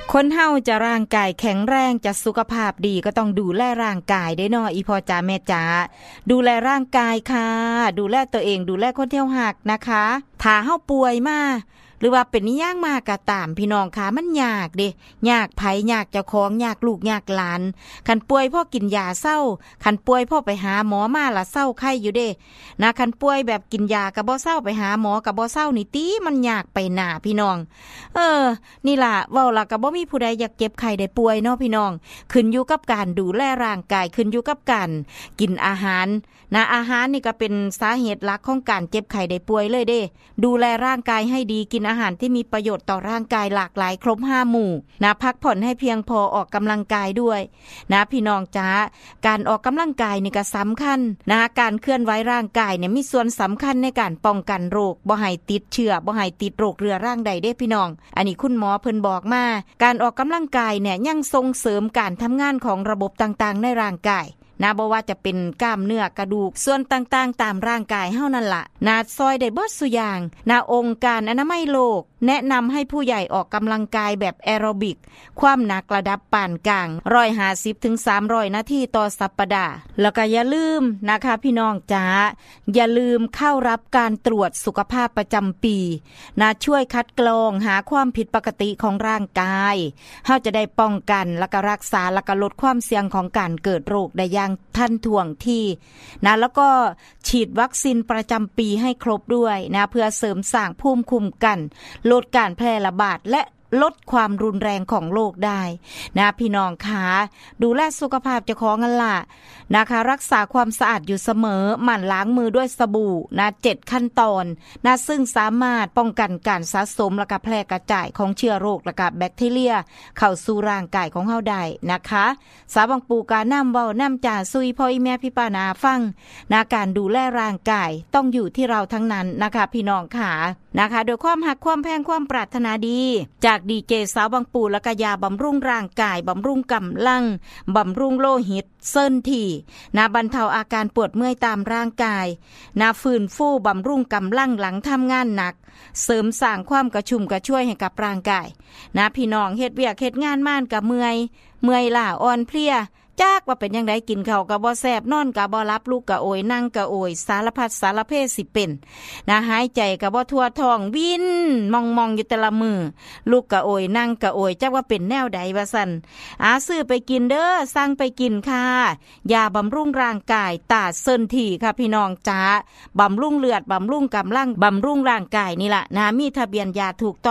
คนเฮาจะร่างกายแข็งแรงจะสุขภาพดีก็ต้องดูแลร่างกายได้เนาะอีพ่อจ๋าแม่จ๋าดูแลร่างกายค่ะดูแลตัวเองดูแลคนที่หักนะคะถ้าเฮาป่วยมาหรือว่าเป็นนิย่างมากก็ตามพี่น้องค่ะมันยากเด้ยากไผยากเจ้าของยากลูกยากหลานคันป่วยพ่อกินยาเศร้าคันป่วยพ่อไปหาหมอมาละเศร้าไข้อยู่เด้นะคันป่วยแบบกินยาก็บ่เศร้าไปหาหมอก็บ่เศร้านี่ติมันยากไปหน้าพี่น้องนี่ล่ะเว้าล่ะก็บ่มีผู้ใดอยากเจ็บไข้ได้ป่วยเนาะพี่น้องขึ้นอยู่กับการดูแลร่างกายขึ้นอยู่กับการกินอาหารนะอาหารนี่ก็เป็นสาเหตุหลักของการเจ็บไข้ได้ป่วยเลยเด้ดูแลร่างกายให้ดีกินอาหารที่มีประโยชน์ต่อร่างกายหลากหลายครบ5หมู่นะพักผ่อนให้เพียงพอออกกำลังกายด้วยนะพี่น้องจ๋าการออกกำลังกายนี่ก็สำคัญนะการเคลื่อนไหวร่างกายเนี่ยมีส่วนสำคัญในการป้องกันโรคบ่ให้ติดเชื้อบ่ให้ติดโรคเรื้อรังใดเด้พี่น้องอันนี้คุณหมอเพิ่นบอกมาการออกกำลังกายเนี่ยยังส่งเสริมการทำงานของระบบต่างๆในร่างกายนะบ่ว่าจะเป็นกล้ามเนื้อกระดูกส่วนต่างๆตามร่างกายเฮานั่นล่ะนะซอยได้เบิดซุอย่างนะองค์การอนามัยโลกแนะนำให้ผู้ใหญ่ออกกำลังกายแบบแอโรบิกความหนักระดับปานกลาง150ถึง300นาทีต่อสัปดาห์แล้วก็อย่าลืมนะคะพี่น้องจ๋าอย่าลืมเข้ารับการตรวจสุขภาพประจำปีนะช่วยคัดกรองหาความผิดปกติของร่างกายเฮาจะได้ป้องกันและก็รักษาและก็ลดความเสี่ยงของการเกิดโรคได้อย่างทันท่วงทีนะแล้วก็ฉีดวัคซีนประจำปีให้ครบด้วยนะเพื่อเสริมสร้างภูมิคุ้มกันลดการแพร่ระบาดและลดความรุนแรงของโรคได้นะพี่น้องคะดูแลสุขภาพเจ้าของกันล่ะนะคะรักษาความสะอาดอยู่เสมอหมั่นล้างมือด้วยสบู่นะ7ขั้นตอนนะซึ่งสามารถป้องกันการสะสมและก็แพร่กระจายของเชื้อโรคและก็แบคทีเรียเข้าสู่ร่างกายของเฮาได้นะคะสาวบางปูกานำเว้านำจ่าซุยพ่ออีแม่พี่ป้านาฟังนะการดูแลร่างกายต้องอยู่ที่เราทั้งนั้นนะคะพี่น้องค่ะนะคะโดยความหักความแพงความปรารถนาดีจากดีเจสาวบางปูและก็ยาบำรุงร่างกายบำรุงกำลังบำรุงโลหิตเส้นที่นะบรรเทาอาการปวดเมื่อยตามร่างกายนะฟื้นฟูบำรุงกำลังหลังทำงานหนักเสริมสร้างความกระชุ่มกระชวยให้กับร่างกายนะพี่น้องเฮ็ดเวียกเฮ็ดงานม่านกับเมื่อยล้าอ่อนเพลียจักว่าเป็นยังไงกินข้าวก็บ่แซ่บนอนก็บ่หลับลูกก็โอยนั่งก็โอยสารพัดสารเพสิเป็นนะหายใจก็บ่ทั่วท้องวินมองอยู่แต่ละมือลูกก็โอยนั่งก็โอยจักว่าเป็นแนวใดว่าซั่นซื้อไปกินเด้อสั่งไปกินค่ะยาบำรุงร่างกายตาเซินที่ค่ะพี่น้องจ๋าบำรุงเลือดบำรุงกำลังบำรุงร่างกายนี่ล่ะนะมีทะเบียนยาถูกต้อง